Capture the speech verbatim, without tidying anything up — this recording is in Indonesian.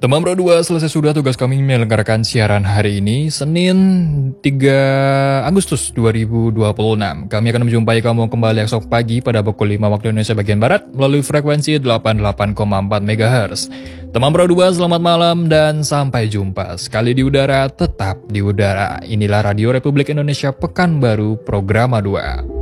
Teman Pro dua, selesai sudah tugas kami menyelenggarakan siaran hari ini, Senin tiga Agustus dua ribu dua puluh enam. Kami akan menjumpai kamu kembali esok pagi pada pukul lima waktu Indonesia bagian Barat melalui frekuensi delapan puluh delapan koma empat megahertz. Teman Pro dua, selamat malam dan sampai jumpa. Sekali di udara, tetap di udara. Inilah Radio Republik Indonesia Pekanbaru Programa dua.